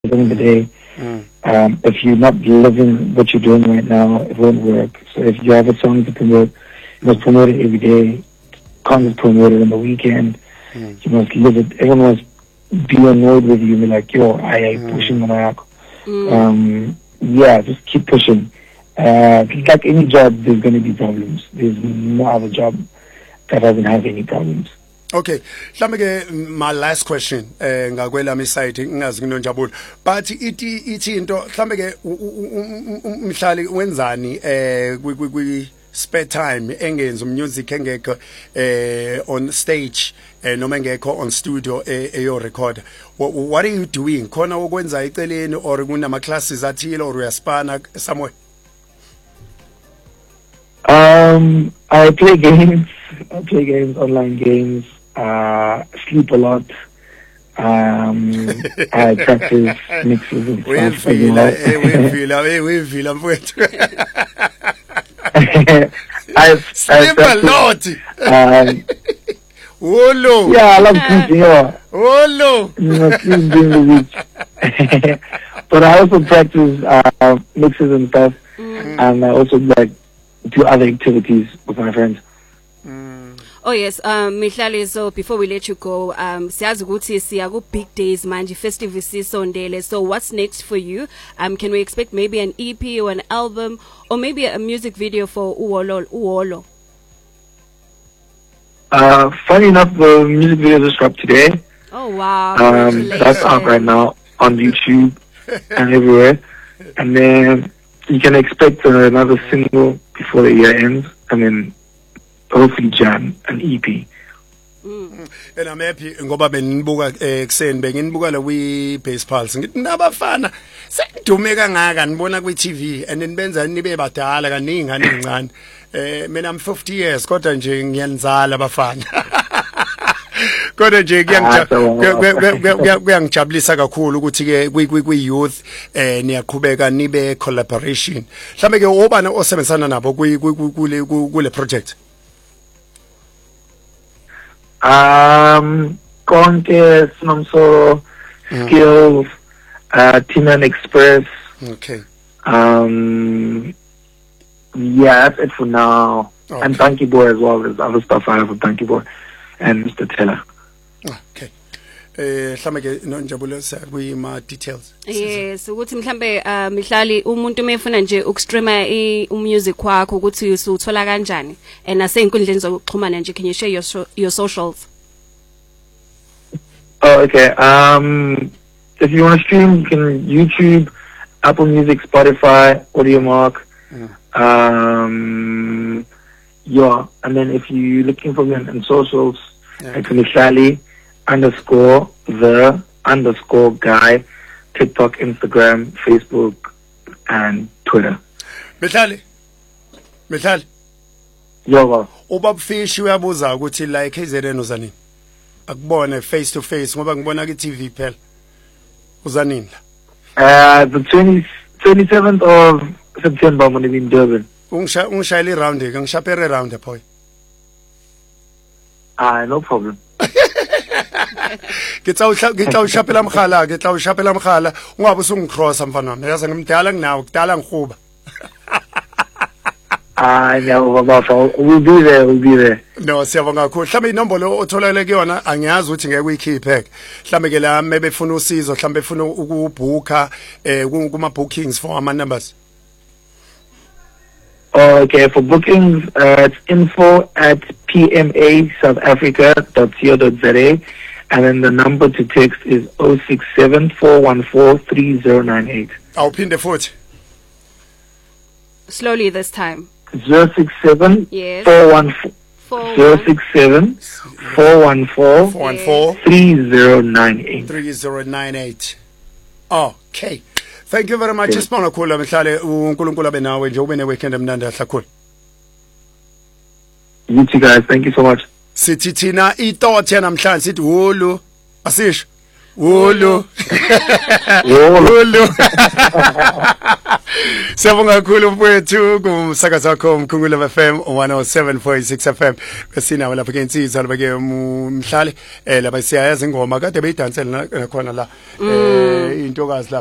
the end of the day, if you're not living what you're doing right now, it won't work. So if you have a song to promote, you must promote it every day. Can't just promote it on the weekend. You must live it. Everyone must be annoyed with you and be like, yo, I ain't pushing on my yeah, just keep pushing. Like any job, there's going to be problems. There's no other job that doesn't have any problems. Okay, my last question ngakwelami side ngingazi nginonjabulo but ithi into mhlambe ke umhlali wenzani kwi spare time engenza music engekho on stage noma engekho on studio eyo record. What are you doing khona ukwenza eceleni or kunama classes athile or uyaspana somewhere? I play games. Online games. Sleep a lot. I practice mixes and stuff. I sleep a lot. Olo. Yeah, I love sleeping. Olo. Sleep during the week. But I also practice mixes and stuff, and I also like do other activities with my friends. Oh yes, Mihlali, so before we let you go, siyazi ukuthi siya ku big days manje, festive isondele. So what's next for you? Can we expect maybe an EP or an album or maybe a music video for Uolo? Funny enough, the music video just dropped today. Oh wow. That's out right now on YouTube and everywhere. And then you can expect another single before the year ends, and then hopefully Jan, an EP. And I'm happy ngoba benibuka ekseni benginibuka la kwi Bass Pulse ngithi nabafana sedume kangaka nibona kwi TV and nibenza nibe badala kaningi ngane encane mina I'm 50 years kodwa nje ngiyanizala abafana kodwa nje kuyangijabulisa kakhulu ukuthi ke kwi youth niyaqhubeka nibe collaboration mhlambe ke obana osebenzisana nabo kule project. Konke, Sinomsoro, Skills, Timan Express. Okay. Yeah, that's it for now. Okay. And Donkey Boy as well. There's other stuff I have with Donkey Boy and Mr. Taylor. Okay. Mhlambe ke nonjabulo sakuyima details. Yes, ukuthi mhlambe Mihlali umuntu mefuna nje ukustreama music wakho ukuthi usuthola kanjani and nasey'nkundleni zokuxhumana nje, can you share your socials? Oh, okay. If you want to stream, you can YouTube, Apple Music, Spotify, AudioMark. Yeah, and then if you're looking for me on socials, it's Mihlali _the_guy, TikTok, Instagram, Facebook, and Twitter. Mihlali. Yo, Ubabfish uyabuza ukuthi la KZN uzanini? Akubone face to face ngoba ngibona ku TV phela. Uzanini la? The 27th of September I'm going to be in Durban. Ungishayile round ke ngishapere round phoy. No problem. Ngitla ushapela mkhala ungabe usungicrossa mfana wami yazi ngimdala nginawo kudala ngihuba. We'll be there. No, siyabonga kakhulu. Mhlambe inombolo otholele kuyona angiyazi ukuthi ngeke uyikhiphe. Mhlambe ke la mebefuna usizo, mhlambe befuna ukubooka kuma bookings for ama numbers. Okay, for bookings, it's info@pmasouthafrica.co.za, and then the number to text is 067-414-3098. Awuphinde futhi. Slowly this time. 067 Yes. 414 067 414 3098. 3098. Okay. Thank you very much. Sibonga kakhulu Mihlali, uNkulunkulu abe nawe nje ube ne weekend emnandi kahle kakhulu. You too guys, thank you so much. Sithi thina ithought namhlanje sithi holo asisho Ulu. Siyabonga kakhulu mfowethu kumsakazo wakho Mkhungula FM 107.6 FM. Besinawo lapha ke insizwa lapha ke umhlali lapha siyayazi ingoma kade beyidansela khona la intokazi